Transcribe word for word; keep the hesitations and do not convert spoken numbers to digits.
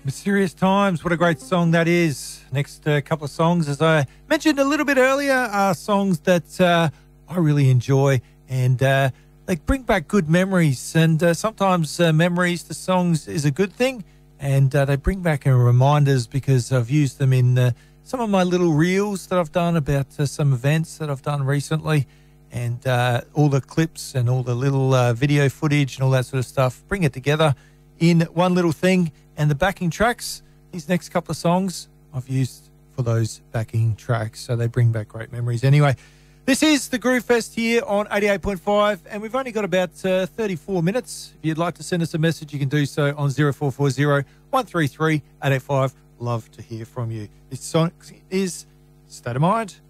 Mysterious Times, what a great song that is. Next uh, couple of songs, as I mentioned a little bit earlier, are songs that uh, I really enjoy, and uh, they bring back good memories. And uh, sometimes uh, memories to songs is a good thing, and uh, they bring back uh, reminders because I've used them in uh, some of my little reels that I've done about uh, some events that I've done recently, and uh, all the clips and all the little uh, video footage and all that sort of stuff. Bring it together in one little thing. And the backing tracks, these next couple of songs, I've used for those backing tracks. So they bring back great memories. Anyway, this is the Groove Fest here on eighty-eight point five, and we've only got about uh, thirty-four minutes. If you'd like to send us a message, you can do so on zero four four zero, one three three, eight eight five. Love to hear from you. This song is State of Mind.